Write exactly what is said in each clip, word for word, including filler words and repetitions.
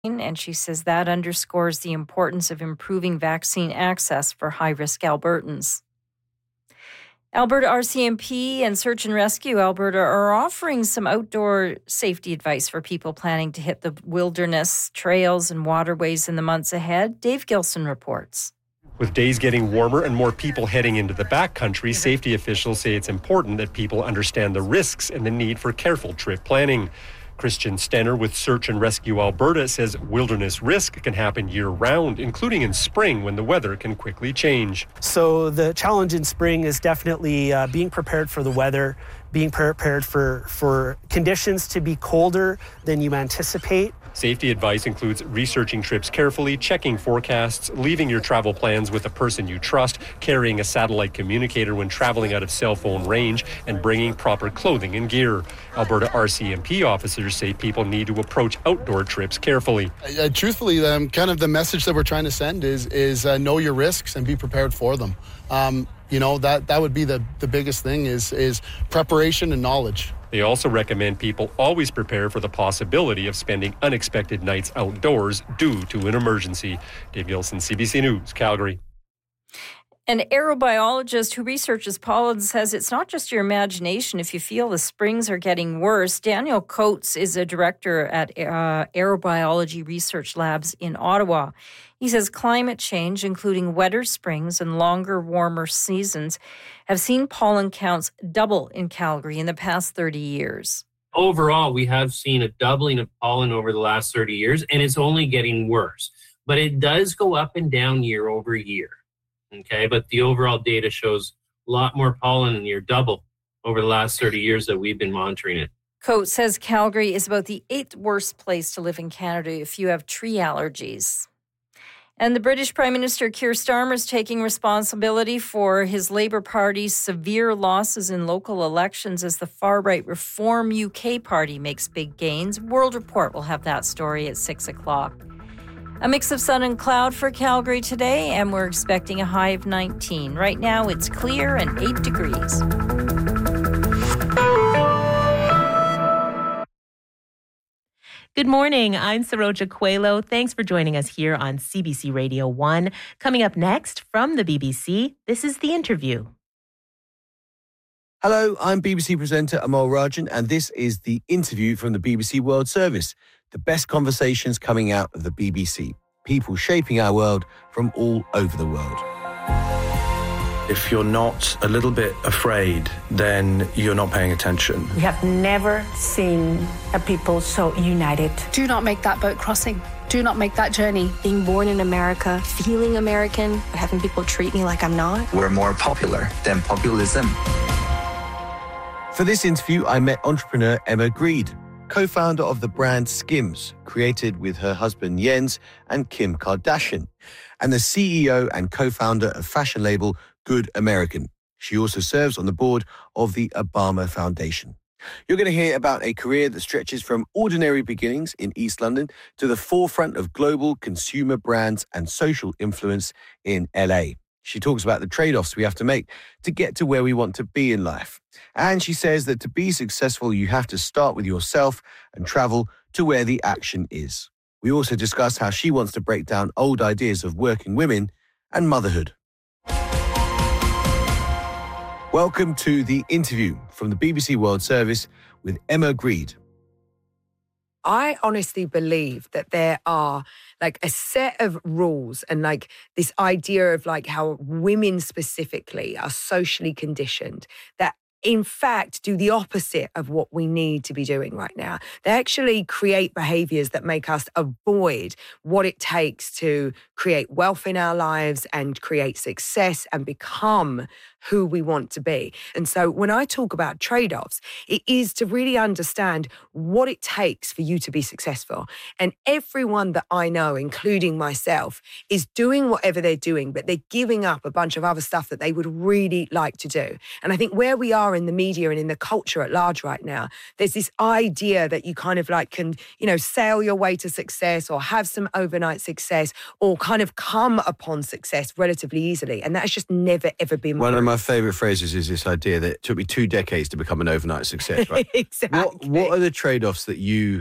And she says that underscores the importance of improving vaccine access for high-risk Albertans. Alberta R C M P and Search and Rescue Alberta are offering some outdoor safety advice for people planning to hit the wilderness, trails, and waterways in the months ahead. Dave Gilson reports. With days getting warmer and more people heading into the backcountry, safety officials say it's important that people understand the risks and the need for careful trip planning. Christian Stenner with Search and Rescue Alberta says wilderness risk can happen year-round, including in spring when the weather can quickly change. So the challenge in spring is definitely uh, being prepared for the weather, being prepared for, for conditions to be colder than you anticipate. Safety advice includes researching trips carefully, checking forecasts, leaving your travel plans with a person you trust, carrying a satellite communicator when traveling out of cell phone range, and bringing proper clothing and gear. Alberta R C M P officers say people need to approach outdoor trips carefully. Uh, truthfully, um, kind of the message that we're trying to send is is uh, know your risks and be prepared for them. Um, you know, that, that would be the, the biggest thing is is preparation and knowledge. They also recommend people always prepare for the possibility of spending unexpected nights outdoors due to an emergency. Dave Gilson, C B C News, Calgary. An aerobiologist who researches pollen says it's not just your imagination if you feel the springs are getting worse. Daniel Coates is a director at uh, Aerobiology Research Labs in Ottawa. He says climate change, including wetter springs and longer, warmer seasons, have seen pollen counts double in Calgary in the past thirty years. Overall, we have seen a doubling of pollen over the last thirty years, and it's only getting worse. But it does go up and down year over year. Okay, but the overall data shows a lot more pollen than year double over the last thirty years that we've been monitoring it. Coates says Calgary is about the eighth worst place to live in Canada if you have tree allergies. And the British Prime Minister Keir Starmer is taking responsibility for his Labour Party's severe losses in local elections as the far-right Reform U K party makes big gains. World Report will have that story at six o'clock. A mix of sun and cloud for Calgary today, and we're expecting a high of nineteen. Right now, it's clear and eight degrees. Good morning. I'm Saroja Coelho. Thanks for joining us here on C B C Radio one. Coming up next from the B B C, this is The Interview. Hello, I'm B B C presenter Amal Rajan, and this is The Interview from the B B C World Service. The best conversations coming out of the B B C. People shaping our world from all over the world. If you're not a little bit afraid, then you're not paying attention. We have never seen a people so united. Do not make that boat crossing. Do not make that journey. Being born in America, feeling American, but having people treat me like I'm not. We're more popular than populism. For this interview, I met entrepreneur Emma Grede, co-founder of the brand Skims, created with her husband Jens and Kim Kardashian, and the C E O and co-founder of fashion label Good American. She also serves on the board of the Obama Foundation. You're going to hear about a career that stretches from ordinary beginnings in East London to the forefront of global consumer brands and social influence in L A. She talks about the trade-offs we have to make to get to where we want to be in life. And she says that to be successful, you have to start with yourself and travel to where the action is. We also discuss how she wants to break down old ideas of working women and motherhood. Welcome to The Interview from the B B C World Service with Emma Grede. I honestly believe that there are like a set of rules and like this idea of like how women specifically are socially conditioned that in fact do the opposite of what we need to be doing right now. They actually create behaviors that make us avoid what it takes to create wealth in our lives and create success and become who we want to be. And so when I talk about trade-offs, it is to really understand what it takes for you to be successful. And everyone that I know, including myself, is doing whatever they're doing, but they're giving up a bunch of other stuff that they would really like to do. And I think where we are in the media and in the culture at large right now, there's this idea that you kind of like can, you know, sail your way to success or have some overnight success or kind of come upon success relatively easily. And that's just never, ever been One of my favourite phrases is this idea that it took me two decades to become an overnight success, right? Exactly. What, what are the trade-offs that you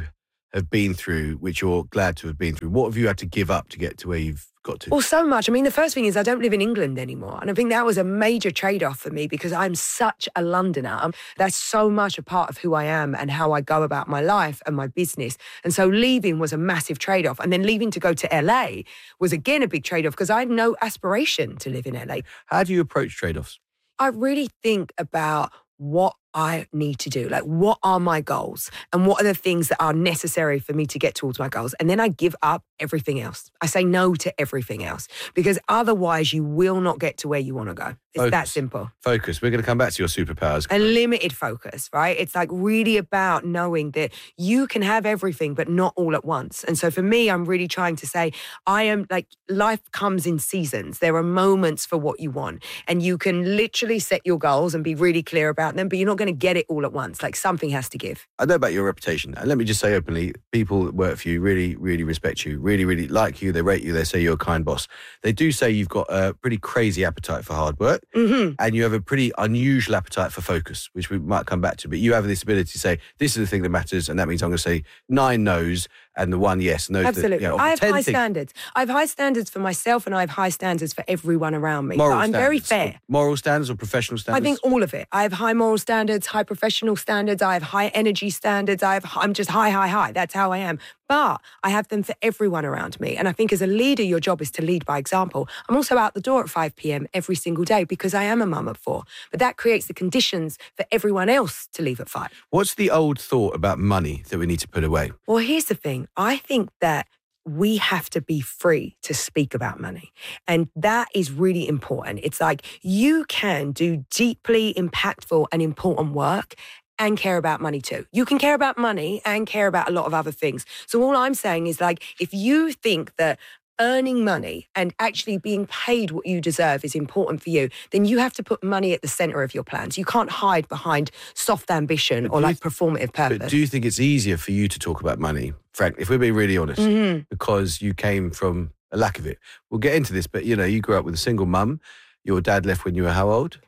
have been through, which you're glad to have been through? What have you had to give up to get to where you've got to? Well, so much. I mean, the first thing is I don't live in England anymore. And I think that was a major trade-off for me because I'm such a Londoner. Um, that's so much a part of who I am and how I go about my life and my business. And so leaving was a massive trade-off. And then leaving to go to L A was again a big trade-off because I had no aspiration to live in L A. How do you approach trade-offs? I really think about what I need to do. Like, what are my goals? And what are the things that are necessary for me to get towards my goals? And then I give up everything else. I say no to everything else because otherwise you will not get to where you want to go. It's Focus. that simple. Focus. We're going to come back to your superpowers. Unlimited focus, right? It's like really about knowing that you can have everything, but not all at once. And so for me, I'm really trying to say, I am like, life comes in seasons. There are moments for what you want. And you can literally set your goals and be really clear about them, but you're not going to get it all at once. Like something has to give. I know about your reputation. And let me just say openly, people that work for you really, really respect you, really, really like you. They rate you. They say you're a kind boss. They do say you've got a pretty crazy appetite for hard work. Mm-hmm. And you have a pretty unusual appetite for focus, which we might come back to. But you have this ability to say, this is the thing that matters. And that means I'm going to say nine no's and the one yes. And those Absolutely. That, you know, I have high things. standards. I have high standards for myself and I have high standards for everyone around me. Moral but I'm standards, very fair. Moral standards or professional standards? I think all of it. I have high moral standards, high professional standards. I have high energy standards. I have, I'm just high, high, high. That's how I am. But I have them for everyone around me. And I think as a leader, your job is to lead by example. I'm also out the door at five p.m. every single day because I am a mum at four. But that creates the conditions for everyone else to leave at five. What's the old thought about money that we need to put away? Well, here's the thing. I think that we have to be free to speak about money. And that is really important. It's like you can do deeply impactful and important work and care about money too. You can care about money and care about a lot of other things. So all I'm saying is like, if you think that earning money and actually being paid what you deserve is important for you, then you have to put money at the center of your plans. You can't hide behind soft ambition or like performative purpose. But do you think it's easier for you to talk about money, Frank, if we're being really honest, mm-hmm. because you came from a lack of it? We'll get into this, but you know, you grew up with a single mum. Your dad left when you were how old?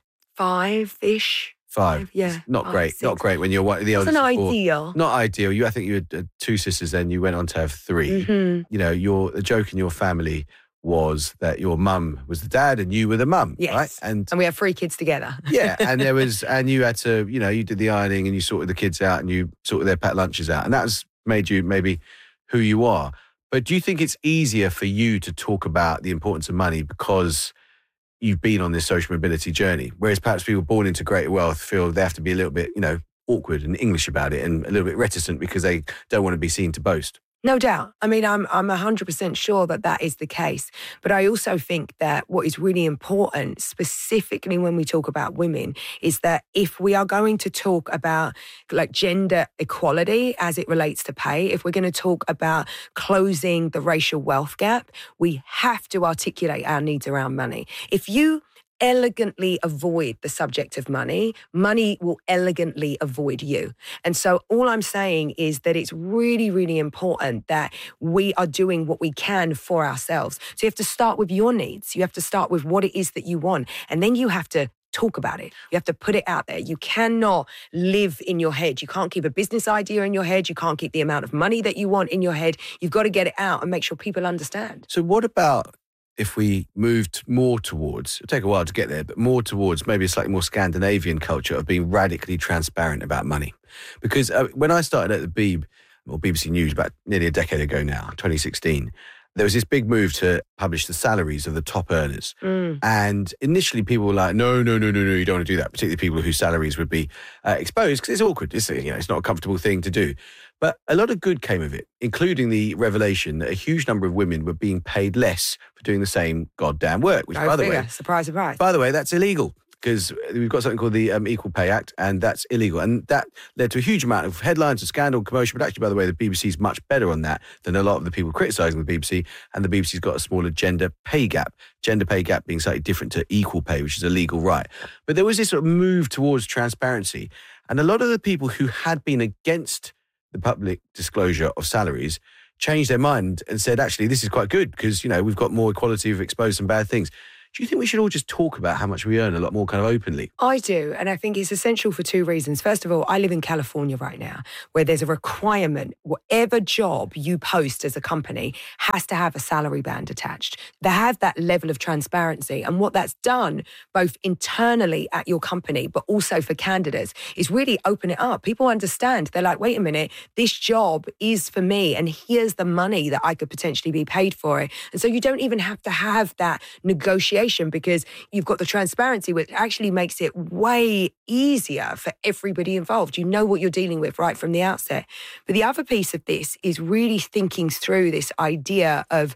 Five-ish. Five. Five, yeah. Not Five, great. six. Not great when you're one, the oldest. It's an of four. ideal. Not ideal. You, I think you had uh, two sisters. Then you went on to have three. Mm-hmm. You know, your the joke in your family was that your mum was the dad and you were the mum, Yes. right? And and we have three kids together. yeah, and there was, and you had to, you know, you did the ironing and you sorted the kids out and you sorted their packed lunches out, and that's made you maybe who you are. But do you think it's easier for you to talk about the importance of money because you've been on this social mobility journey, whereas perhaps people born into greater wealth feel they have to be a little bit, you know, awkward and English about it and a little bit reticent because they don't want to be seen to boast? No doubt. I mean, I'm I'm one hundred percent sure that that is the case. But I also think that what is really important, specifically when we talk about women, is that if we are going to talk about like gender equality as it relates to pay, if we're going to talk about closing the racial wealth gap, we have to articulate our needs around money. If you elegantly avoid the subject of money, money will elegantly avoid you. And so all I'm saying is that it's really, really important that we are doing what we can for ourselves. So you have to start with your needs. You have to start with what it is that you want. And then you have to talk about it. You have to put it out there. You cannot live in your head. You can't keep a business idea in your head. You can't keep the amount of money that you want in your head. You've got to get it out and make sure people understand. So what about if we moved more towards, it'll take a while to get there, but more towards maybe a slightly more Scandinavian culture of being radically transparent about money? Because uh, when I started at the B B, or B B C News about nearly a decade ago now, twenty sixteen, there was this big move to publish the salaries of the top earners. Mm. And initially people were like, no, no, no, no, no, you don't want to do that, particularly people whose salaries would be uh, exposed because it's awkward. It's, you know, it's not a comfortable thing to do. But a lot of good came of it, including the revelation that a huge number of women were being paid less for doing the same goddamn work, which, Go by the figure. way, surprise, surprise. by the way, that's illegal because we've got something called the um, Equal Pay Act, and that's illegal. And that led to a huge amount of headlines and scandal and commotion. But actually, by the way, the B B C is much better on that than a lot of the people criticising the B B C. And the B B C's got a smaller gender pay gap. Gender pay gap being slightly different to equal pay, which is a legal right. But there was this sort of move towards transparency. And a lot of the people who had been against the public disclosure of salaries changed their mind and said, actually, this is quite good because, you know, we've got more equality, we've exposed some bad things. Do you think we should all just talk about how much we earn a lot more kind of openly? I do. And I think it's essential for two reasons. First of all, I live in California right now, where there's a requirement, whatever job you post as a company has to have a salary band attached. They have that level of transparency. And what that's done, both internally at your company, but also for candidates, is really open it up. People understand. They're like, wait a minute, this job is for me, and here's the money that I could potentially be paid for it. And so you don't even have to have that negotiation because you've got the transparency, which actually makes it way easier for everybody involved. You know what you're dealing with right from the outset. But the other piece of this is really thinking through this idea of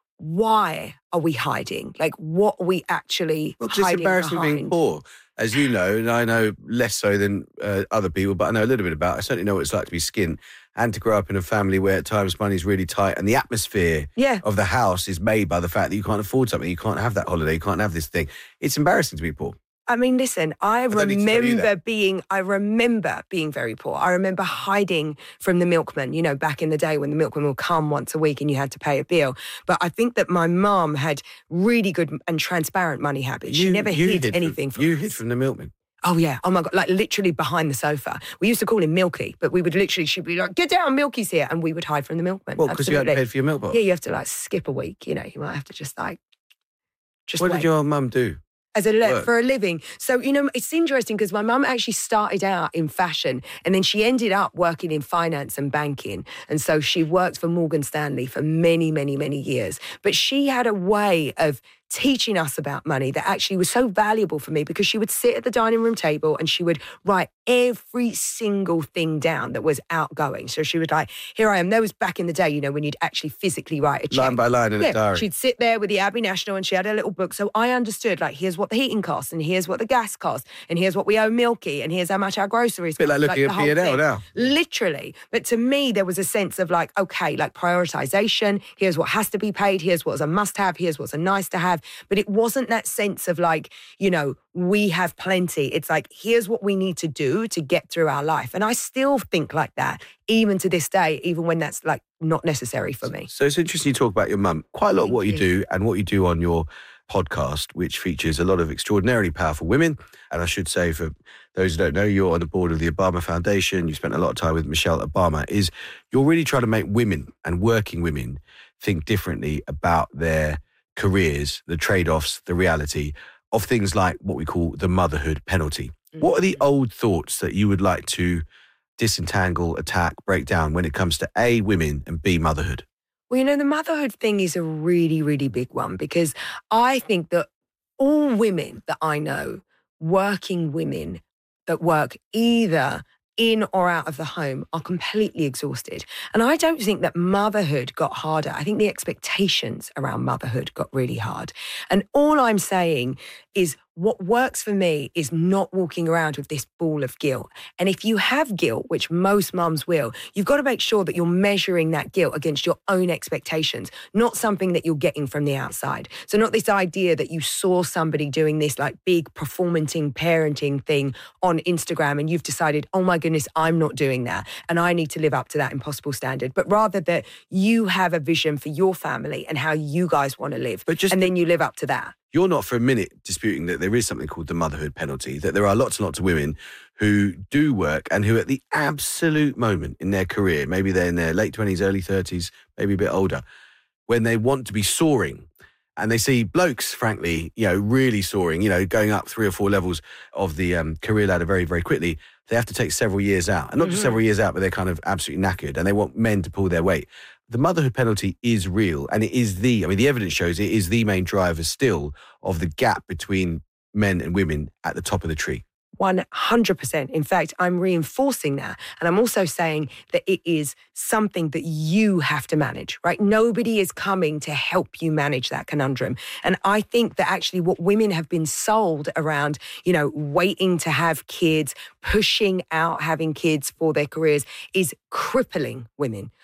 why are we hiding? Like, what are we actually well, hiding it's embarrassing behind? being poor. As you know, and I know less so than uh, other people, but I know a little bit about it. I certainly know what it's like to be skint and to grow up in a family where at times money's really tight and the atmosphere yeah. of the house is made by the fact that you can't afford something. You can't have that holiday. You can't have this thing. It's embarrassing to be poor. I mean, listen, I, I remember being, I remember being very poor. I remember hiding from the milkman, you know, back in the day when the milkman would come once a week and you had to pay a bill. But I think that my mum had really good and transparent money habits. You, she never you hid, hid anything from, from You us. hid from the milkman. Oh, yeah. Oh, my God. Like, literally behind the sofa. We used to call him Milky, but we would literally, she'd be like, get down, Milky's here. And we would hide from the milkman. Well, because you hadn't paid for your milk box? Yeah, you have to, like, skip a week. You know, you might have to just, like, just What wait. did your mum do? As a li- Work. for a living. So, you know, it's interesting because my mum actually started out in fashion and then she ended up working in finance and banking. And so she worked for Morgan Stanley for many, many, many years. But she had a way of teaching us about money that actually was so valuable for me because she would sit at the dining room table and she would write every single thing down that was outgoing. So she would like, here I am. That was back in the day, you know, when you'd actually physically write a check. Line by line in yeah, a diary. She'd sit there with the Abbey National and she had a little book. So I understood, like, here's what the heating costs and here's what the gas costs and here's what we owe Milky and here's how much our groceries bit cost. like looking the at whole P and L thing. now. Literally. But to me, there was a sense of like, okay, like prioritization. Here's what has to be paid. Here's what's a must have. Here's what's a nice to have. But it wasn't that sense of like, you know, we have plenty. It's like, here's what we need to do to get through our life. And I still think like that, even to this day, even when that's like not necessary for me. So it's interesting you talk about your mum. Quite a lot Thank of what you. you. do and what you do on your podcast, which features a lot of extraordinarily powerful women. And I should say, for those who don't know, you're on the board of the Obama Foundation. You spent a lot of time with Michelle Obama. Is you're really trying to make women and working women think differently about their careers, the trade-offs, the reality of things like what we call the motherhood penalty. Mm-hmm. What are the old thoughts that you would like to disentangle, attack, break down when it comes to A, women, and B, motherhood? Well, you know, the motherhood thing is a really, really big one because I think that all women that I know, working women that work either in or out of the home, are completely exhausted. And I don't think that motherhood got harder. I think the expectations around motherhood got really hard. And all I'm saying is what works for me is not walking around with this ball of guilt. And if you have guilt, which most mums will, you've got to make sure that you're measuring that guilt against your own expectations, not something that you're getting from the outside. So not this idea that you saw somebody doing this like big performanting parenting thing on Instagram and you've decided, oh my goodness, I'm not doing that and I need to live up to that impossible standard. But rather that you have a vision for your family and how you guys want to live. But just and then you live up to that. You're not for a minute disputing that there is something called the motherhood penalty, that there are lots and lots of women who do work and who at the absolute moment in their career, maybe they're in their late twenties, early thirties, maybe a bit older, when they want to be soaring and they see blokes, frankly, you know, really soaring, you know, going up three or four levels of the um, career ladder very, very quickly, they have to take several years out. And not mm-hmm. just several years out, but they're kind of absolutely knackered and they want men to pull their weight. The motherhood penalty is real and it is the, I mean, the evidence shows it is the main driver still of the gap between men and women at the top of the tree. one hundred percent. In fact, I'm reinforcing that. And I'm also saying that it is something that you have to manage, right? Nobody is coming to help you manage that conundrum. And I think that actually what women have been sold around, you know, waiting to have kids, pushing out having kids for their careers is crippling women.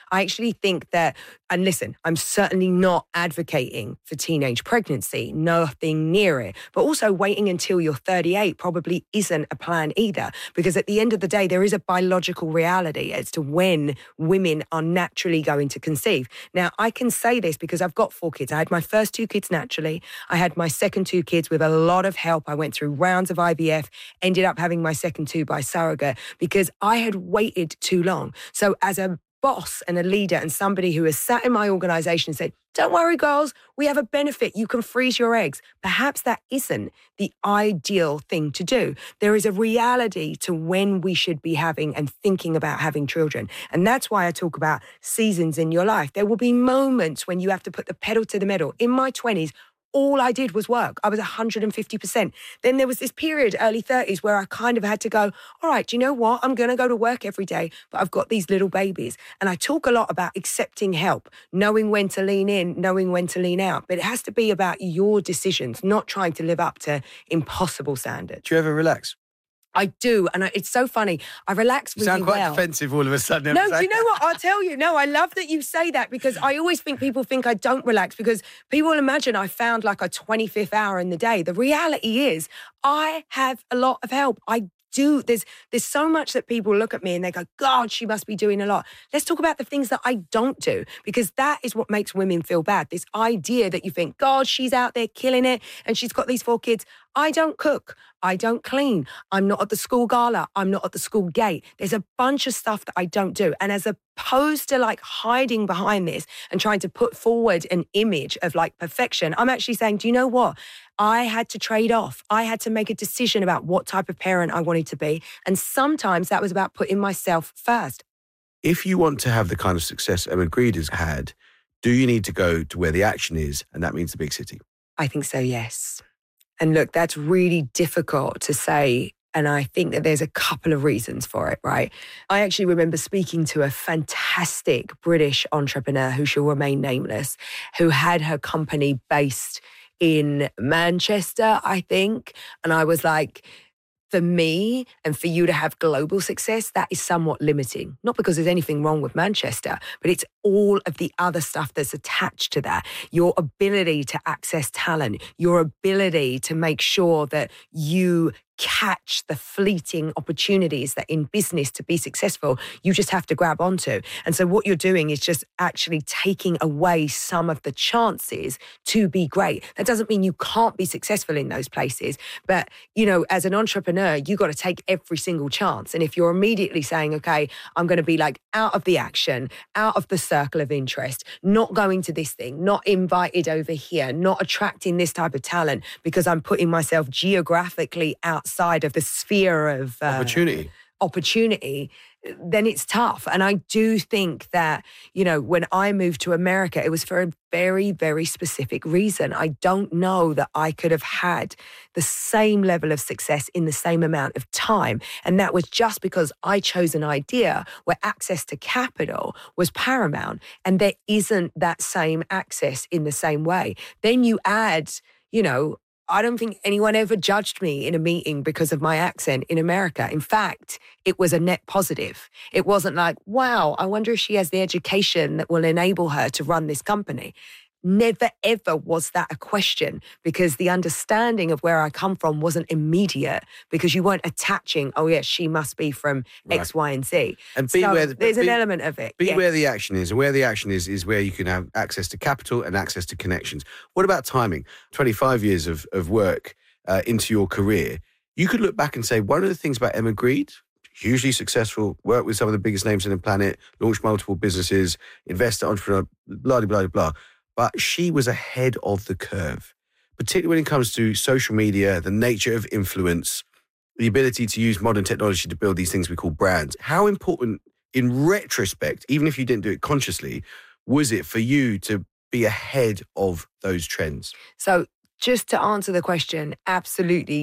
I actually think that, and listen, I'm certainly not advocating for teenage pregnancy, nothing near it, but also waiting until you're thirty-eight probably isn't a plan either, because at the end of the day, there is a biological reality as to when women are naturally going to conceive. Now, I can say this because I've got four kids. I had my first two kids naturally. I had my second two kids with a lot of help. I went through rounds of I V F, ended up having my second two by surrogate because I had waited too long. So as a boss and a leader and somebody who has sat in my organization and said, don't worry, girls, we have a benefit. You can freeze your eggs. Perhaps that isn't the ideal thing to do. There is a reality to when we should be having and thinking about having children. And that's why I talk about seasons in your life. There will be moments when you have to put the pedal to the metal. In my twenties, all I did was work. I was one hundred fifty percent. Then there was this period, early thirties, where I kind of had to go, all right, do you know what? I'm going to go to work every day, but I've got these little babies. And I talk a lot about accepting help, knowing when to lean in, knowing when to lean out. But it has to be about your decisions, not trying to live up to impossible standards. Do you ever relax? I do, and I, it's so funny. I relax really well. You sound quite defensive all of a sudden. No, do you know what? I'll tell you. No, I love that you say that because I always think people think I don't relax because people imagine I found like a twenty-fifth hour in the day. The reality is I have a lot of help. I do. There's there's so much that people look at me and they go, God, she must be doing a lot. Let's talk about the things that I don't do because that is what makes women feel bad. This idea that you think, God, she's out there killing it and she's got these four kids. I don't cook. I don't clean. I'm not at the school gala. I'm not at the school gate. There's a bunch of stuff that I don't do. And as opposed to like hiding behind this and trying to put forward an image of like perfection, I'm actually saying, do you know what? I had to trade off. I had to make a decision about what type of parent I wanted to be. And sometimes that was about putting myself first. If you want to have the kind of success Emma Grede has had, do you need to go to where the action is? And that means the big city. I think so, yes. And look, that's really difficult to say. And I think that there's a couple of reasons for it, right? I actually remember speaking to a fantastic British entrepreneur who shall remain nameless, who had her company based in Manchester, I think. And I was like, for me and for you to have global success, that is somewhat limiting. Not because there's anything wrong with Manchester, but it's all of the other stuff that's attached to that. Your ability to access talent, your ability to make sure that you catch the fleeting opportunities that in business to be successful, you just have to grab onto. And so what you're doing is just actually taking away some of the chances to be great. That doesn't mean you can't be successful in those places. But, you know, as an entrepreneur, you got to take every single chance. And if you're immediately saying, okay, I'm going to be like out of the action, out of the circle of interest, not going to this thing, not invited over here, not attracting this type of talent because I'm putting myself geographically outside side of the sphere of uh, opportunity opportunity then it's tough. And I do think that, you know, when I moved to America, it was for a very, very specific reason. I don't know that I could have had the same level of success in the same amount of time. And that was just because I chose an idea where access to capital was paramount. And there isn't that same access in the same way. Then you add, you know, I don't think anyone ever judged me in a meeting because of my accent in America. In fact, it was a net positive. It wasn't like, wow, I wonder if she has the education that will enable her to run this company. Never, ever was that a question because the understanding of where I come from wasn't immediate because you weren't attaching, oh, yes, she must be from right. X, Y, and Z. And be so where the, there's be, an element of it. Be yes. where the action is. And where the action is, is where you can have access to capital and access to connections. What about timing? twenty-five years of, of work uh, into your career. You could look back and say, one of the things about Emma Grede, hugely successful, worked with some of the biggest names on the planet, launched multiple businesses, investor, entrepreneur, blah, blah, blah, blah. But she was ahead of the curve, particularly when it comes to social media, the nature of influence, the ability to use modern technology to build these things we call brands. How important, in retrospect, even if you didn't do it consciously, was it for you to be ahead of those trends? So just to answer the question, absolutely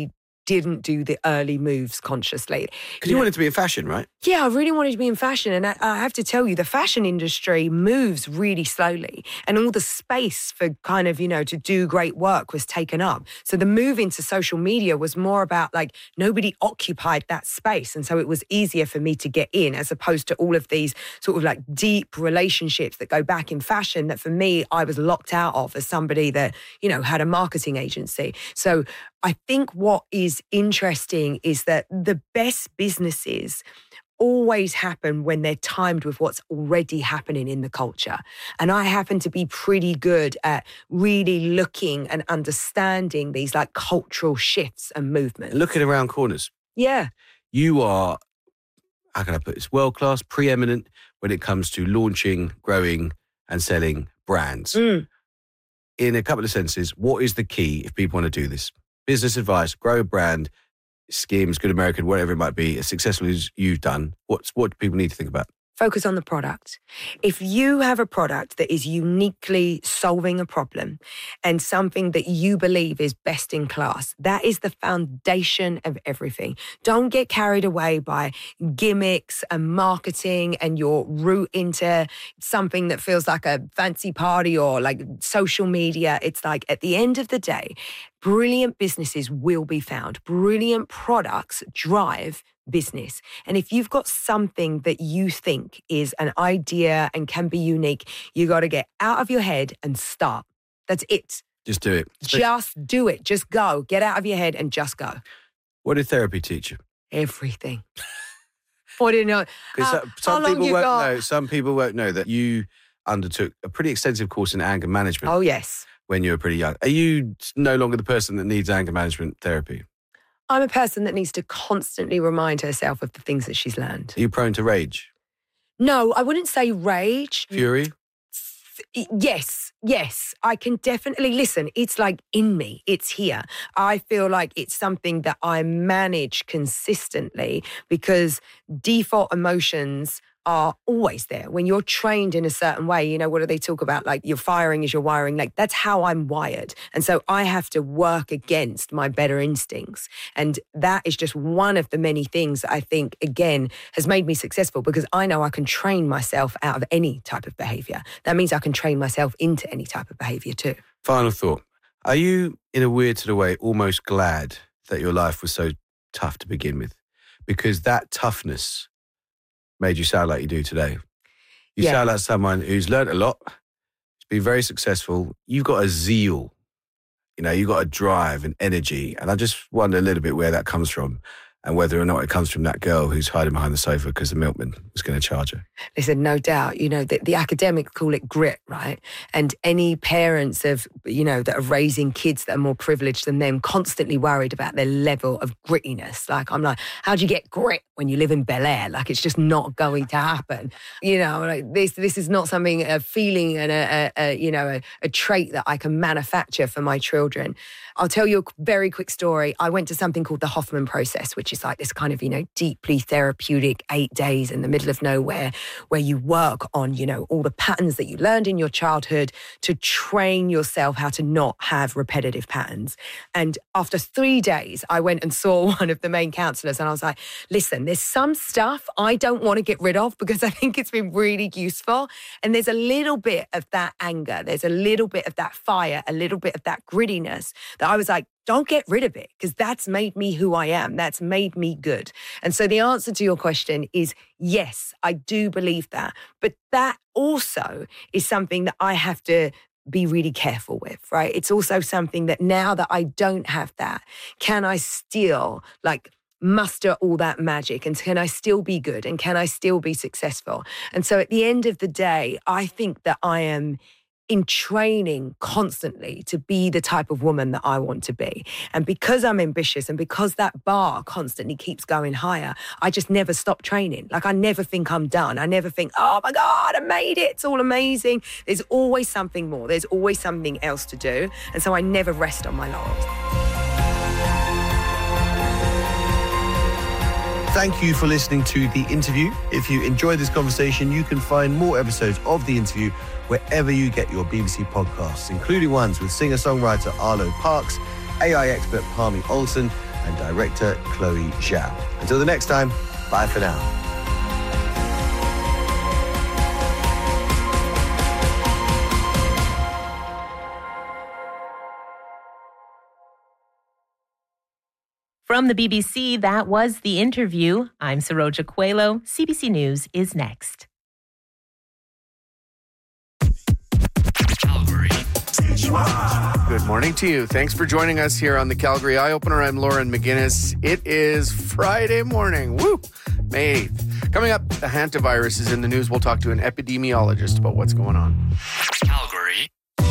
didn't do the early moves consciously. Because you, you wanted to be in fashion, right? Yeah, I really wanted to be in fashion. And I, I have to tell you, the fashion industry moves really slowly. And all the space for kind of, you know, to do great work was taken up. So the move into social media was more about like nobody occupied that space. And so it was easier for me to get in as opposed to all of these sort of like deep relationships that go back in fashion that for me, I was locked out of as somebody that, you know, had a marketing agency. So I think what is interesting is that the best businesses always happen when they're timed with what's already happening in the culture. And I happen to be pretty good at really looking and understanding these like cultural shifts and movements. Looking around corners. Yeah. You are, how can I put this, world-class, preeminent when it comes to launching, growing and selling brands. Mm. In a couple of sentences, what is the key if people want to do this? Business advice, grow a brand, Skims, Good American, whatever it might be, as successful as you've done, what's what do people need to think about? Focus on the product. If you have a product that is uniquely solving a problem and something that you believe is best in class, that is the foundation of everything. Don't get carried away by gimmicks and marketing and your route into something that feels like a fancy party or like social media. It's like at the end of the day, brilliant businesses will be found. Brilliant products drive business. And if you've got something that you think is an idea and can be unique, you got to get out of your head and start. That's it. Just do it. Just do it. Just go. Get out of your head and just go. What did therapy teach you? Everything. What do you know? Because How, some how long people you won't got? know. Some people won't know that you undertook a pretty extensive course in anger management. Oh, yes. When you were pretty young. Are you no longer the person that needs anger management therapy? I'm a person that needs to constantly remind herself of the things that she's learned. Are you prone to rage? No, I wouldn't say rage. Fury? Yes, yes. I can definitely listen. It's like in me. It's here. I feel like it's something that I manage consistently because default emotions are always there. When you're trained in a certain way, you know, what do they talk about? Like your firing is your wiring. Like that's how I'm wired. And so I have to work against my better instincts. And that is just one of the many things that I think, again, has made me successful because I know I can train myself out of any type of behavior. That means I can train myself into any type of behavior too. Final thought. Are you, in a weird sort of way, almost glad that your life was so tough to begin with? Because that toughness made you sound like you do today. You Yeah. sound like someone who's learned a lot, has been very successful. You've got a zeal, you know, you've got a drive and energy. And I just wonder a little bit where that comes from and whether or not it comes from that girl who's hiding behind the sofa because the milkman was going to charge her. Listen, no doubt, you know, the, the academics call it grit, right? And any parents of, you know, that are raising kids that are more privileged than them constantly worried about their level of grittiness. Like, I'm like, how do you get grit when you live in Bel Air? Like, it's just not going to happen. You know, like this, this is not something, a feeling and a, a, a you know, a, a trait that I can manufacture for my children. I'll tell you a very quick story. I went to something called the Hoffman process, which is like this kind of, you know, deeply therapeutic eight days in the middle of nowhere where you work on, you know, all the patterns that you learned in your childhood to train yourself how to not have repetitive patterns. And after three days, I went and saw one of the main counselors and I was like, listen, there's some stuff I don't want to get rid of because I think it's been really useful. And there's a little bit of that anger. There's a little bit of that fire, a little bit of that grittiness that I was like, don't get rid of it because that's made me who I am. That's made me good. And so the answer to your question is yes, I do believe that. But that also is something that I have to be really careful with, right? It's also something that now that I don't have that, can I still like muster all that magic and can I still be good and can I still be successful? And so at the end of the day, I think that I am in training constantly to be the type of woman that I want to be. And because I'm ambitious and because that bar constantly keeps going higher, I just never stop training. Like I never think I'm done. I never think, oh my God, I made it. It's all amazing. There's always something more. There's always something else to do. And so I never rest on my laurels. Thank you for listening to The Interview. If you enjoyed this conversation, you can find more episodes of The Interview wherever you get your B B C podcasts, including ones with singer-songwriter Arlo Parks, A I expert Palmy Olsen, and director Chloe Zhao. Until the next time, bye for now. From the B B C, that was the interview. I'm Saroja Coelho. C B C News is next. Good morning to you. Thanks for joining us here on the Calgary Eye Opener. I'm Lauren McGinnis. It is Friday morning. Woo! May eighth. Coming up, the hantavirus is in the news. We'll talk to an epidemiologist about what's going on. Calgary.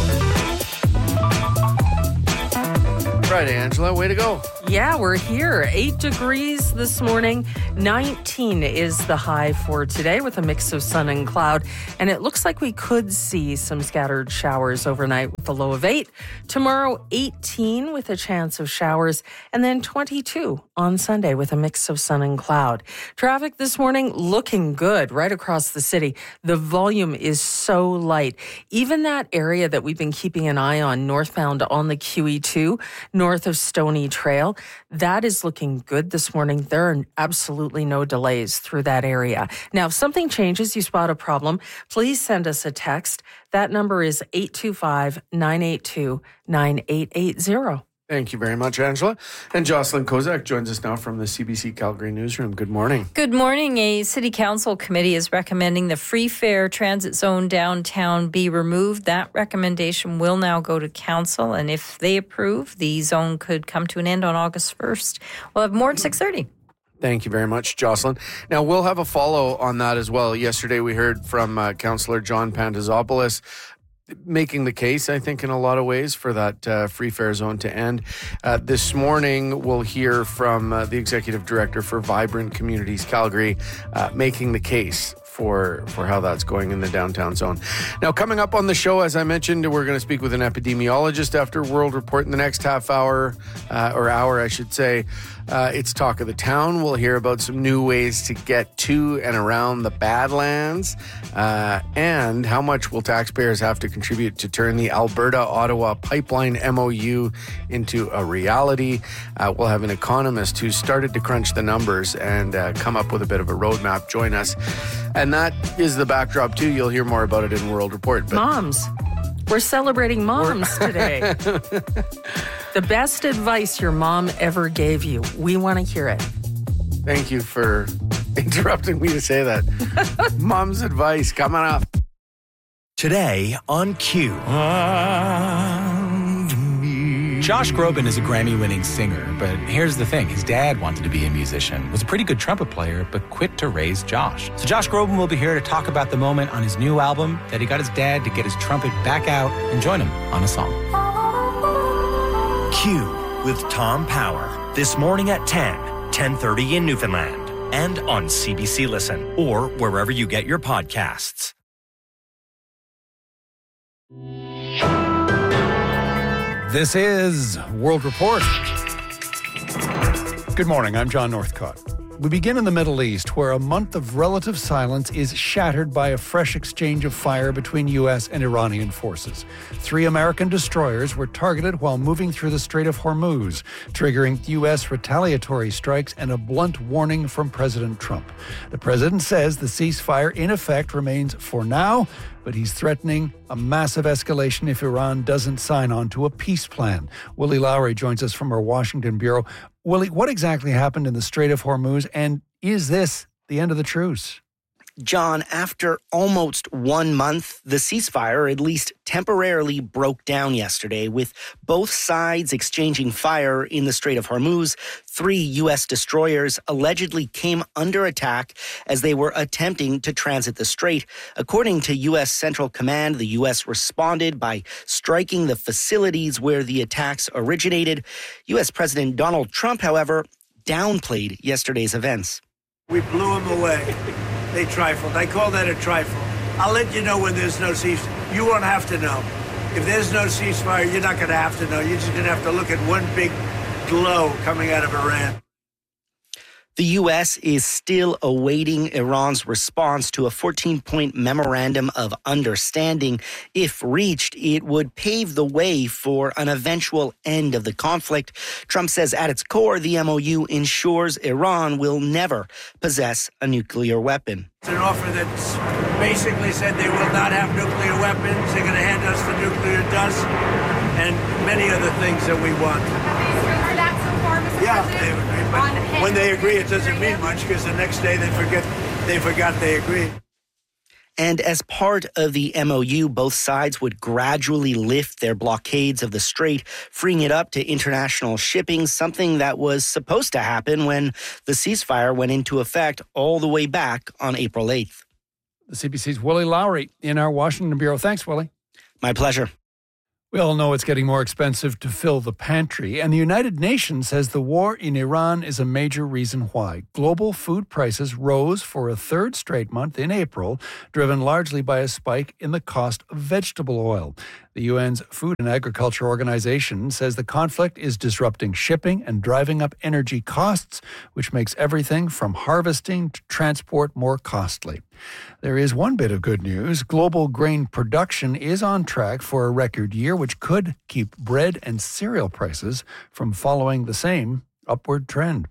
Friday, Angela. Way to go. Yeah, we're here. Eight degrees this morning. nineteen is the high for today with a mix of sun and cloud. And it looks like we could see some scattered showers overnight with a low of eight. Tomorrow, eighteen with a chance of showers. And then twenty-two on Sunday with a mix of sun and cloud. Traffic this morning looking good right across the city. The volume is so light. Even that area that we've been keeping an eye on northbound on the Q E two, north of Stony Trail, that is looking good this morning. There are absolutely no delays through that area. Now, if something changes, you spot a problem, please send us a text. That number is eight two five, nine eight two, nine eight eight zero. Thank you very much, Angela. And Jocelyn Kozak joins us now from the C B C Calgary newsroom. Good morning. Good morning. A city council committee is recommending the free fare transit zone downtown be removed. That recommendation will now go to council, and if they approve, the zone could come to an end on August first. We'll have more at six thirty. Thank you very much, Jocelyn. Now, we'll have a follow on that as well. Yesterday, we heard from uh, Councillor John Pantazopoulos making the case, I think, in a lot of ways for that uh, free fare zone to end. Uh, this morning, we'll hear from uh, the Executive Director for Vibrant Communities Calgary uh, making the case for for how that's going in the downtown zone. Now, coming up on the show, as I mentioned, we're going to speak with an epidemiologist after World Report in the next half hour, uh, or hour, I should say. Uh, it's Talk of the Town. We'll hear about some new ways to get to and around the Badlands, uh, and how much will taxpayers have to contribute to turn the Alberta-Ottawa pipeline M O U into a reality. Uh, we'll have an economist who started to crunch the numbers and uh, come up with a bit of a roadmap join us. And that is the backdrop, too. You'll hear more about it in World Report. But moms. We're celebrating moms today. The best advice your mom ever gave you. We want to hear it. Thank you for interrupting me to say that. Mom's advice coming up. Today on Q. Josh Groban is a Grammy-winning singer, but here's the thing. His dad wanted to be a musician, was a pretty good trumpet player, but quit to raise Josh. So Josh Groban will be here to talk about the moment on his new album that he got his dad to get his trumpet back out and join him on a song. Q with Tom Power. This morning at ten, ten thirty in Newfoundland. And on C B C Listen or wherever you get your podcasts. This is World Report. Good morning, I'm John Northcott. We begin in the Middle East, where a month of relative silence is shattered by a fresh exchange of fire between U S and Iranian forces. Three American destroyers were targeted while moving through the Strait of Hormuz, triggering U S retaliatory strikes and a blunt warning from President Trump. The president says the ceasefire in effect remains for now, but he's threatening a massive escalation if Iran doesn't sign on to a peace plan. Willie Lowry joins us from our Washington bureau. Willie, what exactly happened in the Strait of Hormuz, and is this the end of the truce? John, after almost one month, the ceasefire at least temporarily broke down yesterday, with both sides exchanging fire in the Strait of Hormuz. Three U S destroyers allegedly came under attack as they were attempting to transit the strait. According to U S Central Command, the U S responded by striking the facilities where the attacks originated. U S President Donald Trump, however, downplayed yesterday's events. We blew them away. They trifled. I call that a trifle. I'll let you know when there's no ceasefire. You won't have to know. If there's no ceasefire, you're not going to have to know. You're just going to have to look at one big glow coming out of Iran. The U S is still awaiting Iran's response to a fourteen-point memorandum of understanding. If reached, it would pave the way for an eventual end of the conflict. Trump says at its core, the M O U ensures Iran will never possess a nuclear weapon. It's an offer that's basically said they will not have nuclear weapons. They're going to hand us the nuclear dust and many other things that we want. Yeah, they agree, but when they agree, it doesn't mean much because the next day they forget they forgot they agreed. And as part of the M O U, both sides would gradually lift their blockades of the strait, freeing it up to international shipping, something that was supposed to happen when the ceasefire went into effect all the way back on April eighth. The C B C's Willie Lowry in our Washington bureau. Thanks, Willie. My pleasure. We all know it's getting more expensive to fill the pantry, and the United Nations says the war in Iran is a major reason why. Global food prices rose for a third straight month in April, driven largely by a spike in the cost of vegetable oil. The U N's Food and Agriculture Organization says the conflict is disrupting shipping and driving up energy costs, which makes everything from harvesting to transport more costly. There is one bit of good news. Global grain production is on track for a record year, which could keep bread and cereal prices from following the same upward trend.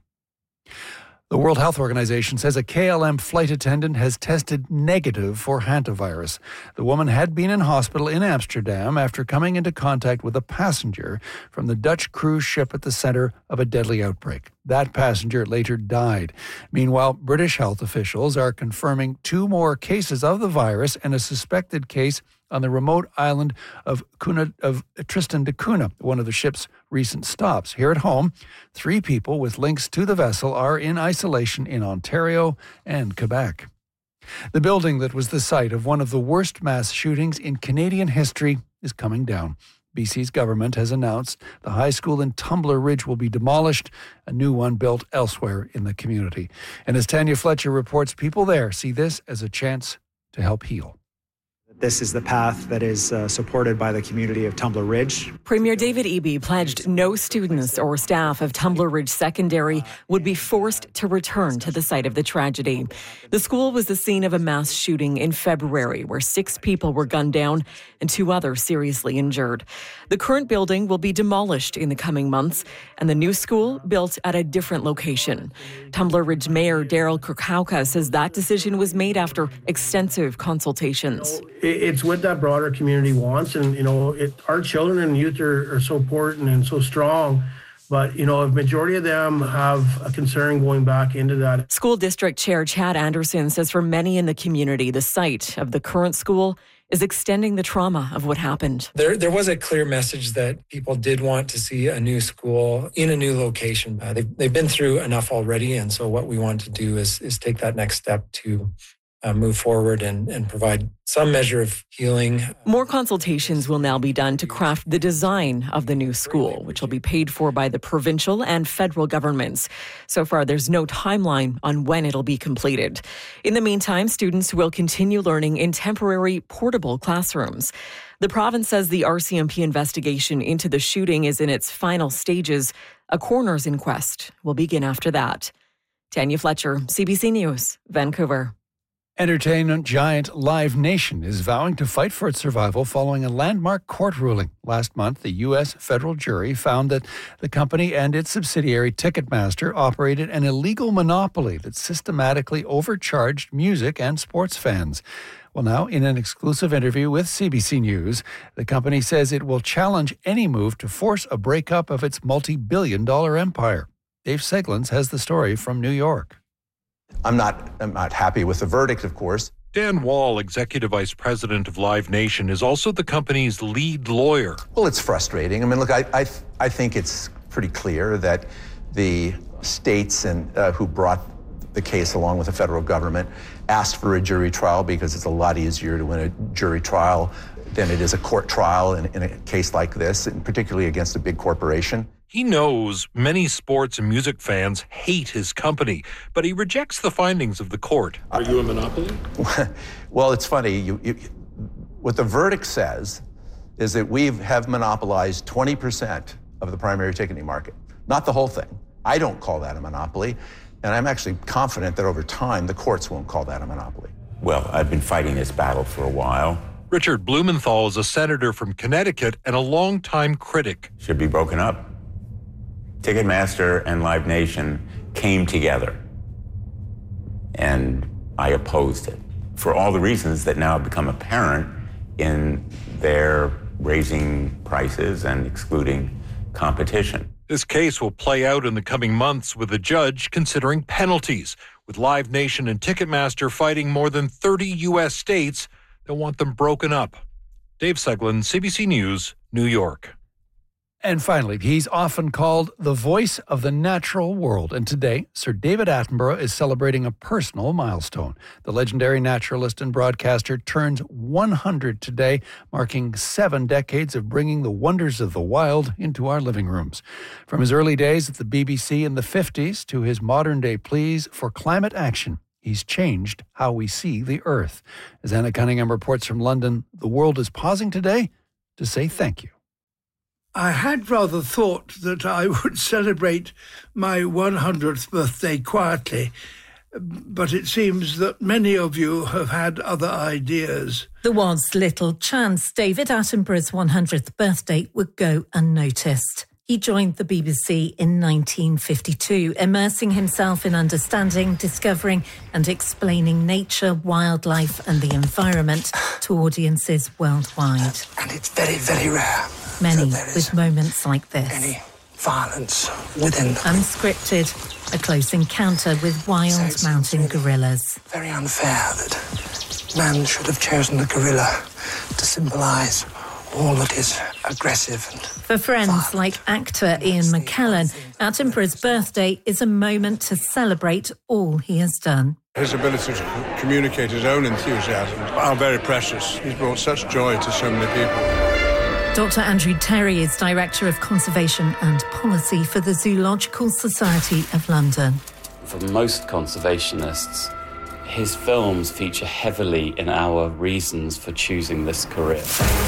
The World Health Organization says a K L M flight attendant has tested negative for hantavirus. The woman had been in hospital in Amsterdam after coming into contact with a passenger from the Dutch cruise ship at the center of a deadly outbreak. That passenger later died. Meanwhile, British health officials are confirming two more cases of the virus and a suspected case on the remote island of, Cuna, of Tristan da Cunha, one of the ship's recent stops. Here at home, three people with links to the vessel are in isolation in Ontario and Quebec. The building that was the site of one of the worst mass shootings in Canadian history is coming down. B C's government has announced the high school in Tumbler Ridge will be demolished, a new one built elsewhere in the community. And as Tanya Fletcher reports, people there see this as a chance to help heal. This is the path that is uh, supported by the community of Tumbler Ridge. Premier David Eby pledged no students or staff of Tumbler Ridge Secondary would be forced to return to the site of the tragedy. The school was the scene of a mass shooting in February where six people were gunned down and two others seriously injured. The current building will be demolished in the coming months and the new school built at a different location. Tumbler Ridge Mayor Daryl Kirkauka says that decision was made after extensive consultations. It's what that broader community wants. And, you know, it, our children and youth are, are so important and so strong. But, you know, a majority of them have a concern going back into that. School District Chair Chad Anderson says for many in the community, the site of the current school is extending the trauma of what happened. There there was a clear message that people did want to see a new school in a new location. Uh, they've, they've been through enough already. And so what we want to do is, is take that next step to Uh, move forward and, and provide some measure of healing. More consultations will now be done to craft the design of the new school, which will be paid for by the provincial and federal governments. So far, there's no timeline on when it'll be completed. In the meantime, students will continue learning in temporary portable classrooms. The province says the R C M P investigation into the shooting is in its final stages. A coroner's inquest will begin after that. Tanya Fletcher, C B C News, Vancouver. Entertainment giant Live Nation is vowing to fight for its survival following a landmark court ruling. Last month, the U S federal jury found that the company and its subsidiary Ticketmaster operated an illegal monopoly that systematically overcharged music and sports fans. Well, now, in an exclusive interview with C B C News, the company says it will challenge any move to force a breakup of its multi-billion dollar empire. Dave Seglins has the story from New York. I'm not, I'm not happy with the verdict, of course. Dan Wall, executive vice president of Live Nation, is also the company's lead lawyer. Well, it's frustrating. I mean, look, I I, I think it's pretty clear that the states and uh, who brought the case along with the federal government asked for a jury trial because it's a lot easier to win a jury trial than it is a court trial in, in a case like this, and particularly against a big corporation. He knows many sports and music fans hate his company, but he rejects the findings of the court. Are you a monopoly? Well, it's funny. You, you, what the verdict says is that we have monopolized twenty percent of the primary ticketing market, not the whole thing. I don't call that a monopoly. And I'm actually confident that over time, the courts won't call that a monopoly. Well, I've been fighting this battle for a while. Richard Blumenthal is a senator from Connecticut and a longtime critic. Should be broken up. Ticketmaster and Live Nation came together, and I opposed it for all the reasons that now have become apparent in their raising prices and excluding competition. This case will play out in the coming months with the judge considering penalties, with Live Nation and Ticketmaster fighting more than thirty U S states that want them broken up. Dave Seglin, C B C News, New York. And finally, he's often called the voice of the natural world. And today, Sir David Attenborough is celebrating a personal milestone. The legendary naturalist and broadcaster turns one hundred today, marking seven decades of bringing the wonders of the wild into our living rooms. From his early days at the B B C in the fifties to his modern-day pleas for climate action, he's changed how we see the Earth. As Anna Cunningham reports from London, the world is pausing today to say thank you. I had rather thought that I would celebrate my one hundredth birthday quietly, but it seems that many of you have had other ideas. There was little chance David Attenborough's one hundredth birthday would go unnoticed. He joined the B B C in nineteen fifty-two, immersing himself in understanding, discovering and explaining nature, wildlife and the environment to audiences worldwide. And it's very, very rare. Many with moments like this. Any violence within. Unscripted, a close encounter with wild so mountain really gorillas. Very unfair that man should have chosen the gorilla to symbolise all that is aggressive. And For friends violent. Like actor Ian McKellen, Attenborough's birthday is a moment to celebrate all he has done. His ability to communicate his own enthusiasm are very precious. He's brought such joy to so many people. Doctor Andrew Terry is Director of Conservation and Policy for the Zoological Society of London. For most conservationists, his films feature heavily in our reasons for choosing this career.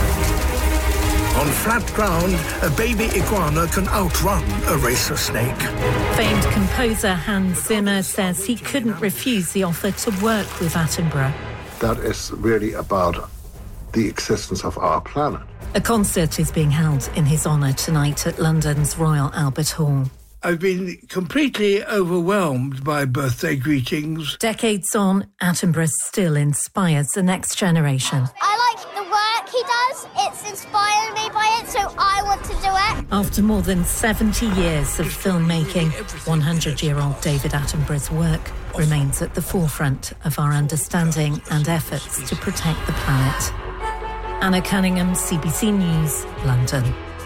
On flat ground, a baby iguana can outrun a racer snake. Famed composer Hans Zimmer says he couldn't refuse the offer to work with Attenborough. That is really about the existence of our planet. A concert is being held in his honour tonight at London's Royal Albert Hall. I've been completely overwhelmed by birthday greetings. Decades on, Attenborough still inspires the next generation. I like the work he does. It's inspired me by it, so I want to do it. After more than seventy years of filmmaking, one hundred-year-old David Attenborough's work remains at the forefront of our understanding and efforts to protect the planet. Anna Cunningham, C B C News, London.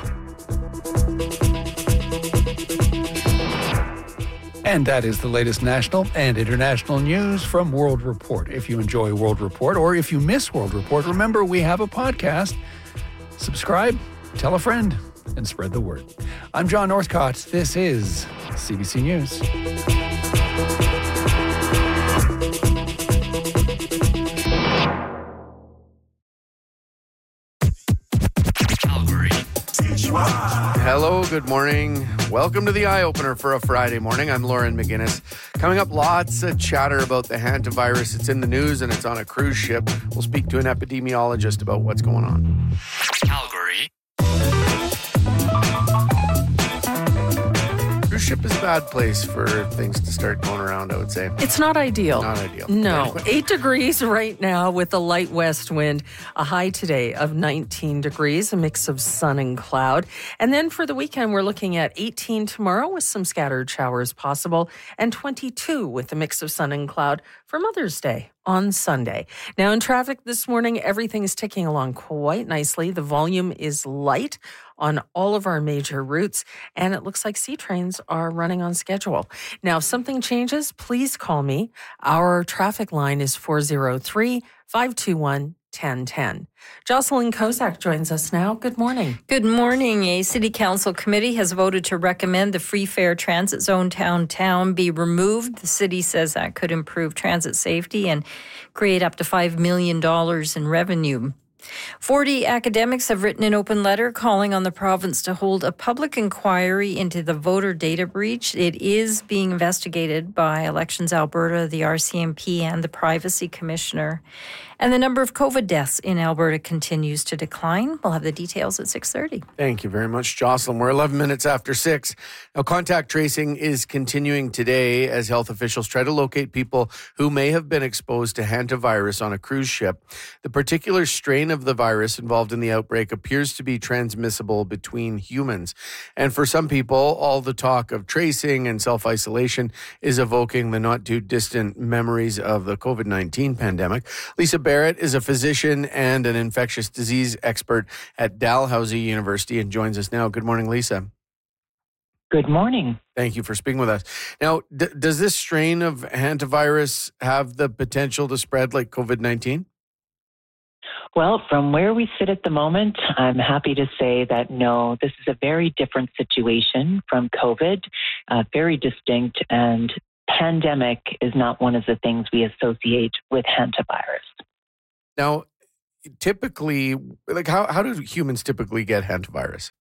And that is the latest national and international news from World Report. If you enjoy World Report or if you miss World Report, remember we have a podcast. Subscribe, tell a friend, and spread the word. I'm John Northcott. This is C B C News. Hello, good morning. Welcome to the Eye Opener for a Friday morning. I'm Lauren McGinnis. Coming up, lots of chatter about the hantavirus. It's in the news and it's on a cruise ship. We'll speak to an epidemiologist about what's going on. Calgary. Cruise ship is a bad place for things to start going around, I would say. It's not ideal. Not ideal. No. Anyway. Eight degrees right now with a light west wind. A high today of nineteen degrees, a mix of sun and cloud. And then for the weekend, we're looking at eighteen tomorrow with some scattered showers possible and twenty-two with a mix of sun and cloud for Mother's Day on Sunday. Now in traffic this morning, everything is ticking along quite nicely. The volume is light on all of our major routes, and it looks like C trains are running on schedule. Now, if something changes, please call me. Our traffic line is four oh three, five two one, one oh one oh. Jocelyn Kozak joins us now. Good morning. Good morning. A City Council committee has voted to recommend the free fare transit zone downtown be removed. The city says that could improve transit safety and create up to five million dollars in revenue. forty academics have written an open letter calling on the province to hold a public inquiry into the voter data breach. It is being investigated by Elections Alberta, the R C M P, and the Privacy Commissioner. And the number of COVID deaths in Alberta continues to decline. We'll have the details at six thirty. Thank you very much, Jocelyn. We're eleven minutes after six. Now, contact tracing is continuing today as health officials try to locate people who may have been exposed to hantavirus on a cruise ship. The particular strain of the virus involved in the outbreak appears to be transmissible between humans. And for some people, all the talk of tracing and self-isolation is evoking the not too distant memories of the COVID nineteen pandemic. Lisa Barrett is a physician and an infectious disease expert at Dalhousie University and joins us now. Good morning, Lisa. Good morning. Thank you for speaking with us. Now, d- does this strain of hantavirus have the potential to spread like COVID nineteen? Well, from where we sit at the moment, I'm happy to say that no, this is a very different situation from COVID, uh, very distinct, and pandemic is not one of the things we associate with hantavirus. Now, typically, like how, how do humans typically get hantavirus?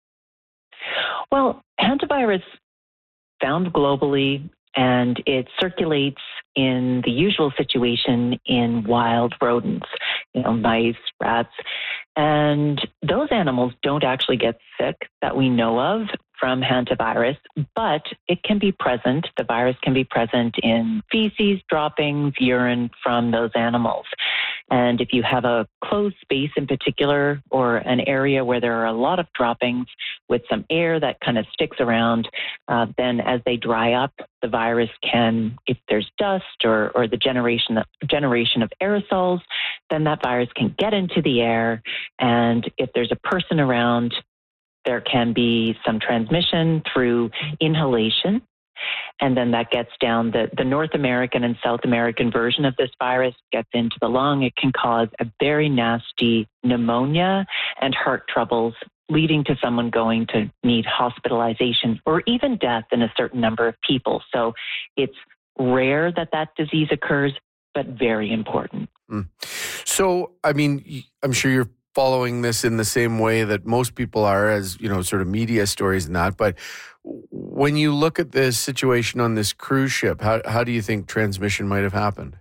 Well, hantavirus found globally, and it circulates in the usual situation in wild rodents, you know, mice, rats. And those animals don't actually get sick that we know of from hantavirus, but it can be present. The virus can be present in feces, droppings, urine from those animals. And if you have a closed space in particular, or an area where there are a lot of droppings with some air that kind of sticks around, uh, then as they dry up, the virus can, if there's dust or, or the generation of, generation of aerosols, then that virus can get into the air. And if there's a person around, there can be some transmission through inhalation. And then that gets down, the, the North American and South American version of this virus gets into the lung. It can cause a very nasty pneumonia and heart troubles, leading to someone going to need hospitalization or even death in a certain number of people. So it's rare that that disease occurs, but very important. Mm. So, I mean, I'm sure you're following this in the same way that most people are, as, you know, sort of media stories and that. But when you look at this situation on this cruise ship, how, how do you think transmission might have happened?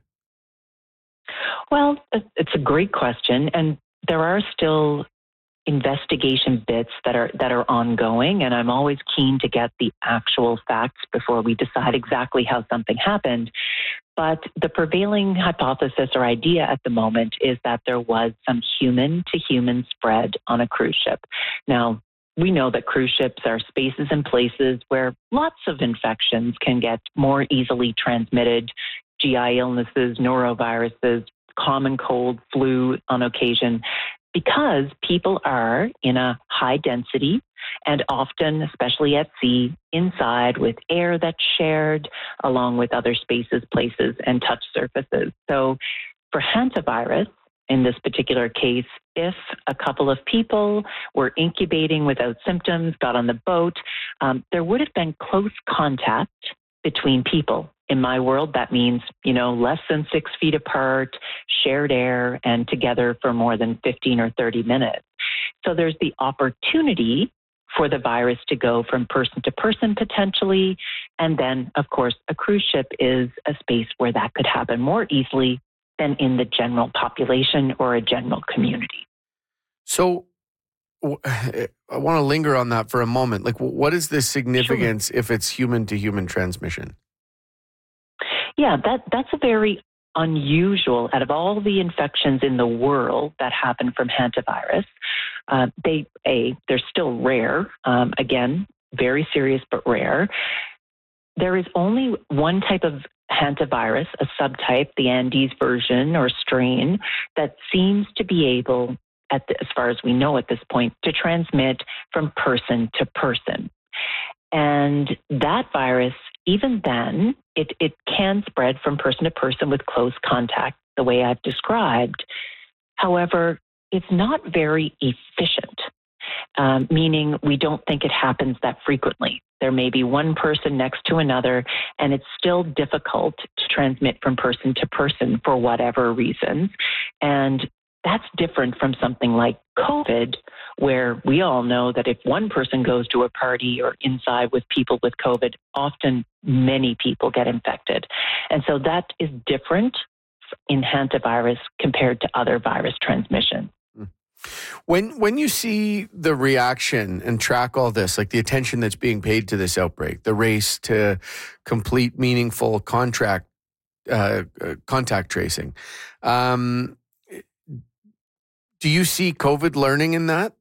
Well, it's a great question. And there are still investigation bits that are that are ongoing, and I'm always keen to get the actual facts before we decide exactly how something happened. But the prevailing hypothesis or idea at the moment is that there was some human-to-human spread on a cruise ship. Now, we know that cruise ships are spaces and places where lots of infections can get more easily transmitted, G I illnesses, noroviruses, common cold, flu on occasion, because people are in a high density and often, especially at sea, inside with air that's shared along with other spaces, places, and touch surfaces. So for hantavirus, in this particular case, if a couple of people were incubating without symptoms, got on the boat, um, there would have been close contact between people. In my world, that means, you know, less than six feet apart, shared air, and together for more than fifteen or thirty minutes. So there's the opportunity for the virus to go from person to person potentially. And then, of course, a cruise ship is a space where that could happen more easily than in the general population or a general community. So I want to linger on that for a moment. Like, what is the significance sure. if it's human to human transmission? Yeah, that that's a very unusual, out of all the infections in the world that happen from hantavirus, uh, they, a, they're still rare. Um, again, very serious, but rare. There is only one type of hantavirus, a subtype, the Andes version or strain, that seems to be able, at the, as far as we know at this point, to transmit from person to person. And that virus, even then, it, it can spread from person to person with close contact, the way I've described. However, it's not very efficient, um, meaning we don't think it happens that frequently. There may be one person next to another, and it's still difficult to transmit from person to person for whatever reasons. And That's different from something like COVID, where we all know that if one person goes to a party or inside with people with COVID, often many people get infected. And so that is different in hantavirus compared to other virus transmission. When when you see the reaction and track all this, like the attention that's being paid to this outbreak, the race to complete meaningful contract uh, uh, contact tracing, um, do you see COVID learning in that?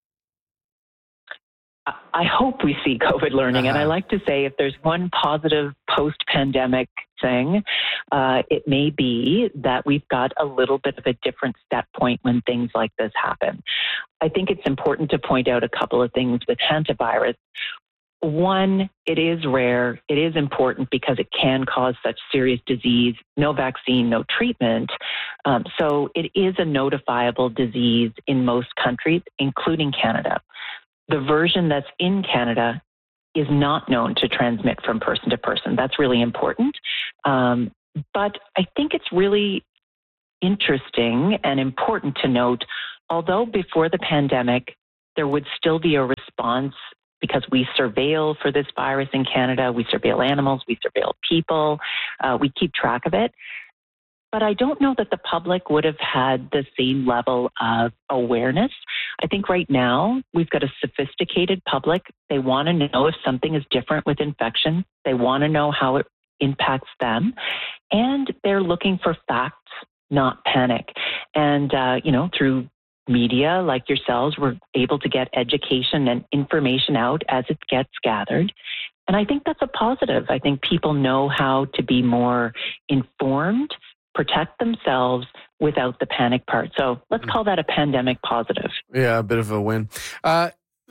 I hope we see COVID learning. Uh-huh. And I like to say if there's one positive post-pandemic thing, uh, it may be that we've got a little bit of a different step point when things like this happen. I think it's important to point out a couple of things with hantavirus. One, it is rare. It is important because it can cause such serious disease. No vaccine, no treatment. Um, so it is a notifiable disease in most countries, including Canada. The version that's in Canada is not known to transmit from person to person. That's really important. Um, but I think it's really interesting and important to note, although before the pandemic, there would still be a response because we surveil for this virus in Canada. We surveil animals, we surveil people, uh, we keep track of it. But I don't know that the public would have had the same level of awareness. I think right now we've got a sophisticated public. They want to know if something is different with infection. They want to know how it impacts them. And they're looking for facts, not panic. And, uh, you know, through media like yourselves, we're able to get education and information out as it gets gathered. And I think that's a positive. I think people know how to be more informed, protect themselves without the panic part. So let's call that a pandemic positive. Yeah, a bit of a win. Uh,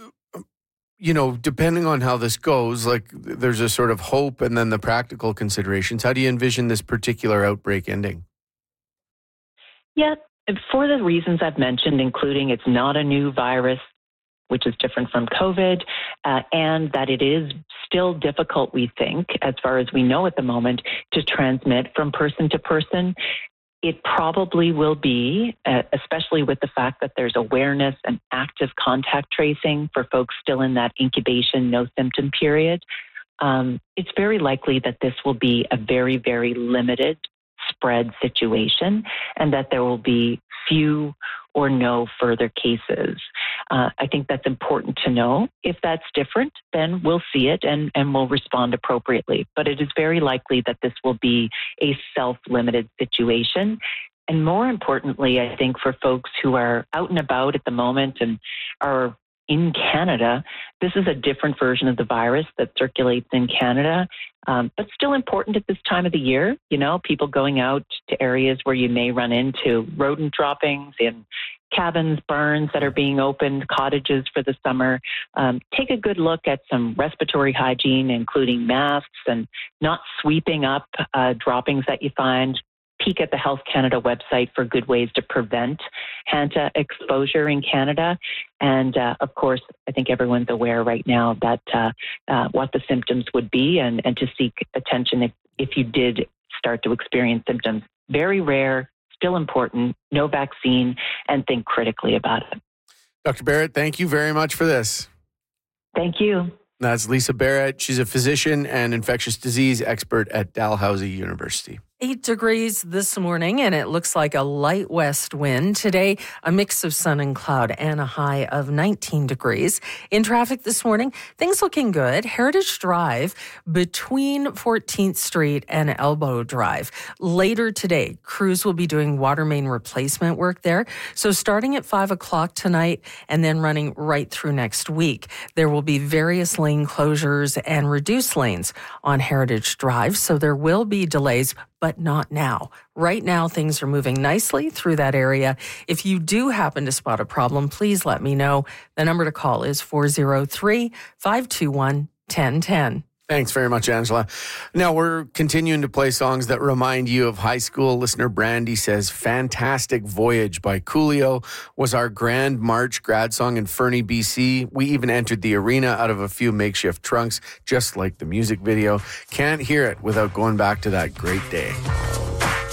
you know, depending on how this goes, like there's a sort of hope and then the practical considerations. How do you envision this particular outbreak ending? Yeah, for the reasons I've mentioned, including it's not a new virus, which is different from COVID, uh, and that it is still difficult, we think, as far as we know at the moment, to transmit from person to person. It probably will be, uh, especially with the fact that there's awareness and active contact tracing for folks still in that incubation, no symptom period. Um, it's very likely that this will be a very, very limited spread situation and that there will be few or no further cases. Uh, I think that's important to know. If that's different, then we'll see it and, and we'll respond appropriately. But it is very likely that this will be a self-limited situation. And more importantly, I think for folks who are out and about at the moment and are in Canada, this is a different version of the virus that circulates in Canada, um, but still important at this time of the year. You know, people going out to areas where you may run into rodent droppings in cabins, barns that are being opened, cottages for the summer. Um, take a good look at some respiratory hygiene, including masks and not sweeping up uh, droppings that you find. Peek at the Health Canada website for good ways to prevent Hanta exposure in Canada. And uh, of course, I think everyone's aware right now that uh, uh, what the symptoms would be and, and to seek attention if, if you did start to experience symptoms. Very rare, still important, no vaccine, and think critically about it. Doctor Barrett, thank you very much for this. Thank you. That's Lisa Barrett. She's a physician and infectious disease expert at Dalhousie University. Eight degrees this morning, and it looks like a light west wind. Today, a mix of sun and cloud and a high of nineteen degrees. In traffic this morning, things looking good. Heritage Drive between fourteenth Street and Elbow Drive. Later today, crews will be doing water main replacement work there. So starting at five o'clock tonight and then running right through next week, there will be various lane closures and reduced lanes on Heritage Drive. So there will be delays, but not now. Right now, things are moving nicely through that area. If you do happen to spot a problem, please let me know. The number to call is four oh three, five two one, one oh one oh. Thanks very much, Angela. Now, we're continuing to play songs that remind you of high school. Listener Brandy says, Fantastic Voyage by Coolio was our Grand March grad song in Fernie, B C. We even entered the arena out of a few makeshift trunks, just like the music video. Can't hear it without going back to that great day.